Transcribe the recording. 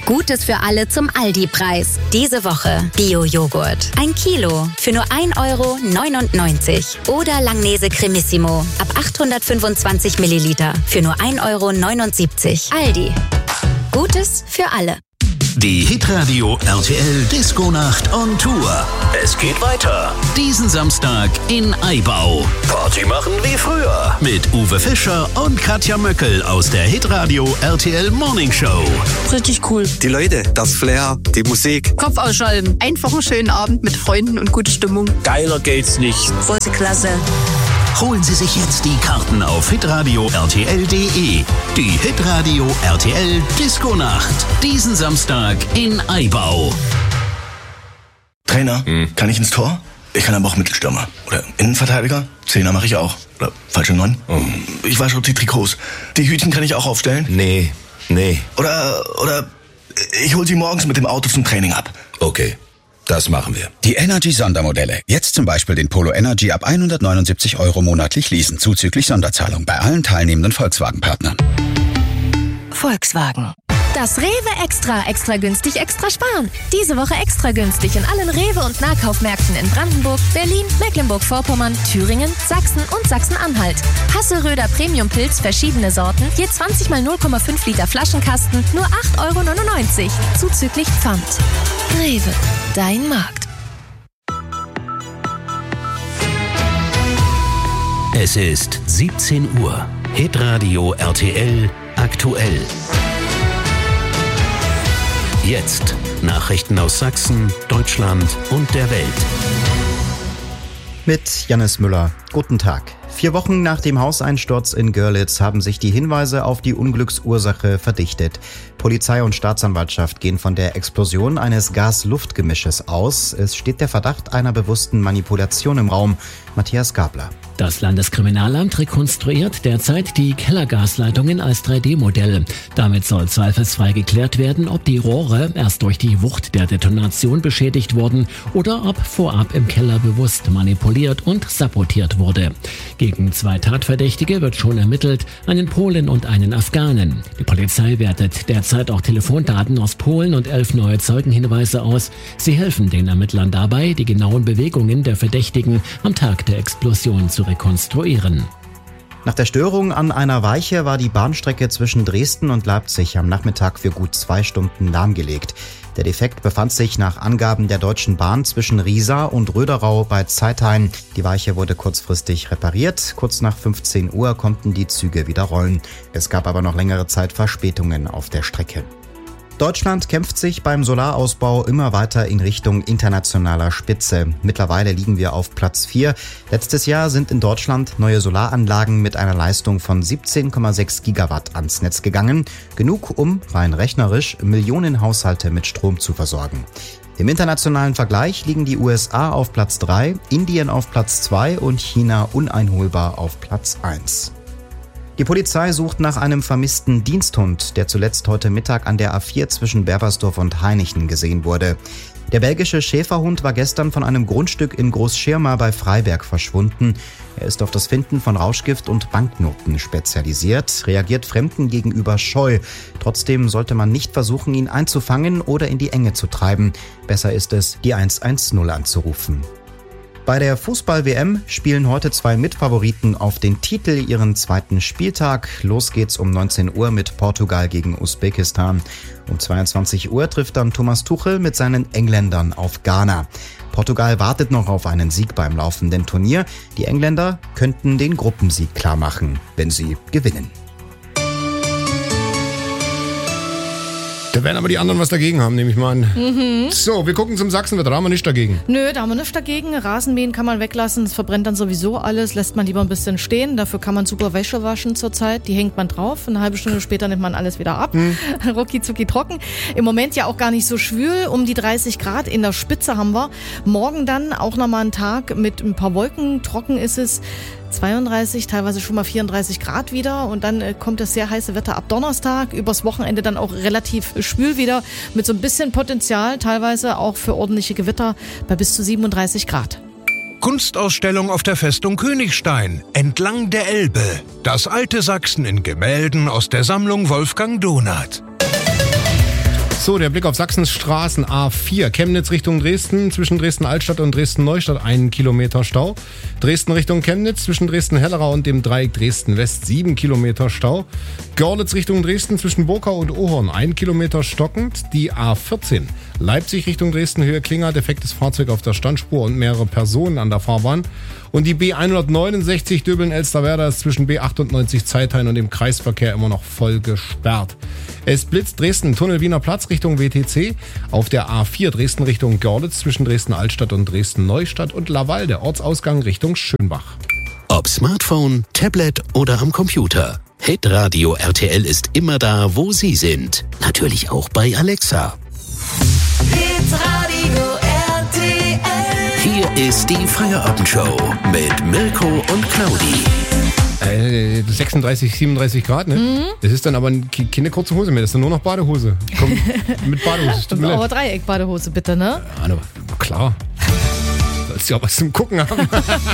Gutes für alle zum Aldi-Preis. Diese Woche Bio-Joghurt. 1 Kilo für nur 1,99 € oder Langnese Cremissimo ab 825 Milliliter für nur 1,79 €. Aldi. Gutes für alle. Die Hitradio RTL Disco-Nacht on Tour. Es geht weiter. Diesen Samstag in Aibau. Party machen wie früher. Mit Uwe Fischer und Katja Möckel aus der Hitradio RTL Morning Show. Richtig cool. Die Leute, das Flair, die Musik. Kopf ausschalten. Einfach einen schönen Abend mit Freunden und gute Stimmung. Geiler geht's nicht. Große Klasse. Holen Sie sich jetzt die Karten auf hitradio rtl.de. Die Hitradio RTL Disco-Nacht. Diesen Samstag in Aibau. Trainer, kann ich ins Tor? Ich kann aber auch Mittelstürmer. Oder Innenverteidiger? Zehner mache ich auch. Oder falsche 9? Ich wasche die Trikots. Die Hütchen kann ich auch aufstellen? Nee. Oder ich hol sie morgens mit dem Auto zum Training ab. Okay, das machen wir. Die Energy-Sondermodelle. Jetzt zum Beispiel den Polo Energy ab 179 € monatlich leasen, zuzüglich Sonderzahlung bei allen teilnehmenden Volkswagen-Partnern. Volkswagen. Das Rewe extra günstig, extra sparen. Diese Woche extra günstig in allen Rewe- und Nahkaufmärkten in Brandenburg, Berlin, Mecklenburg-Vorpommern, Thüringen, Sachsen und Sachsen-Anhalt. Hasselröder Premium-Pilz, verschiedene Sorten, je 20 mal 0,5 Liter Flaschenkasten, nur 8,99 €, zuzüglich Pfand. Rewe, dein Markt. Es ist 17 Uhr. Hitradio RTL aktuell. Jetzt Nachrichten aus Sachsen, Deutschland und der Welt. Mit Jannis Müller. Guten Tag. 4 Wochen nach dem Hauseinsturz in Görlitz haben sich die Hinweise auf die Unglücksursache verdichtet. Polizei und Staatsanwaltschaft gehen von der Explosion eines Gas-Luft-Gemisches aus. Es steht der Verdacht einer bewussten Manipulation im Raum. Matthias Gabler. Das Landeskriminalamt rekonstruiert derzeit die Kellergasleitungen als 3D-Modell. Damit soll zweifelsfrei geklärt werden, ob die Rohre erst durch die Wucht der Detonation beschädigt wurden oder ob vorab im Keller bewusst manipuliert und sabotiert wurde. Gegen 2 Tatverdächtige wird schon ermittelt, einen Polen und einen Afghanen. Die Polizei wertet derzeit auch Telefondaten aus Polen und 11 neue Zeugenhinweise aus. Sie helfen den Ermittlern dabei, die genauen Bewegungen der Verdächtigen am Tag der Explosion zu rekonstruieren. Nach der Störung an einer Weiche war die Bahnstrecke zwischen Dresden und Leipzig am Nachmittag für gut 2 Stunden lahmgelegt. Der Defekt befand sich nach Angaben der Deutschen Bahn zwischen Riesa und Röderau bei Zeithain. Die Weiche wurde kurzfristig repariert. Kurz nach 15 Uhr konnten die Züge wieder rollen. Es gab aber noch längere Zeit Verspätungen auf der Strecke. Deutschland kämpft sich beim Solarausbau immer weiter in Richtung internationaler Spitze. Mittlerweile liegen wir auf Platz 4. Letztes Jahr sind in Deutschland neue Solaranlagen mit einer Leistung von 17,6 Gigawatt ans Netz gegangen. Genug, um, rein rechnerisch, Millionen Haushalte mit Strom zu versorgen. Im internationalen Vergleich liegen die USA auf Platz 3, Indien auf Platz 2 und China uneinholbar auf Platz 1. Die Polizei sucht nach einem vermissten Diensthund, der zuletzt heute Mittag an der A4 zwischen Berbersdorf und Hainichen gesehen wurde. Der belgische Schäferhund war gestern von einem Grundstück in Großschirma bei Freiberg verschwunden. Er ist auf das Finden von Rauschgift und Banknoten spezialisiert, reagiert Fremden gegenüber scheu. Trotzdem sollte man nicht versuchen, ihn einzufangen oder in die Enge zu treiben. Besser ist es, die 110 anzurufen. Bei der Fußball-WM spielen heute 2 Mitfavoriten auf den Titel ihren 2. Spieltag. Los geht's um 19 Uhr mit Portugal gegen Usbekistan. Um 22 Uhr trifft dann Thomas Tuchel mit seinen Engländern auf Ghana. Portugal wartet noch auf einen Sieg beim laufenden Turnier. Die Engländer könnten den Gruppensieg klarmachen, wenn sie gewinnen. Da werden aber die anderen was dagegen haben, nehme ich mal an. So, wir gucken zum Sachsenwetter, da haben wir nichts dagegen. Nö, da haben wir nichts dagegen. Rasenmähen kann man weglassen, es verbrennt dann sowieso alles, lässt man lieber ein bisschen stehen. Dafür kann man super Wäsche waschen zurzeit, die hängt man drauf. Eine halbe Stunde später nimmt man alles wieder ab. Rucki zucki trocken. Im Moment ja auch gar nicht so schwül, um die 30 Grad in der Spitze haben wir. Morgen dann auch nochmal ein Tag mit ein paar Wolken, trocken ist es. 32, teilweise schon mal 34 Grad wieder und dann kommt das sehr heiße Wetter ab Donnerstag, übers Wochenende dann auch relativ schwül wieder mit so ein bisschen Potenzial, teilweise auch für ordentliche Gewitter bei bis zu 37 Grad. Kunstausstellung auf der Festung Königstein, entlang der Elbe. Das alte Sachsen in Gemälden aus der Sammlung Wolfgang Donath. So, der Blick auf Sachsens Straßen. A4, Chemnitz Richtung Dresden, zwischen Dresden-Altstadt und Dresden-Neustadt 1 Kilometer Stau. Dresden Richtung Chemnitz, zwischen Dresden-Hellerau und dem Dreieck Dresden-West 7 Kilometer Stau. Görlitz Richtung Dresden, zwischen Burkau und Ohorn 1 Kilometer stockend. Die A14, Leipzig Richtung Dresden, Höhe Klinger, defektes Fahrzeug auf der Standspur und mehrere Personen an der Fahrbahn. Und die B169 Döbeln-Elsterwerda ist zwischen B98 Zeithain und dem Kreisverkehr immer noch voll gesperrt. Es blitzt Dresden, Tunnel Wiener Platz Richtung WTC. Auf der A4 Dresden Richtung Görlitz zwischen Dresden-Altstadt und Dresden-Neustadt und Laval, der Ortsausgang Richtung Schönbach. Ob Smartphone, Tablet oder am Computer. Hitradio RTL ist immer da, wo Sie sind. Natürlich auch bei Alexa. Hitradio RTL. Hier ist die Feierabendshow mit Mirko und Claudi. 36, 37 Grad, ne? Mhm. Das ist dann aber keine kurze Hose mehr, das ist dann nur noch Badehose. Komm, mit Badehose. Tut mir leid. Aber Dreieck-Badehose bitte, ne? Ja, klar. Sollst du ja auch was zum Gucken haben.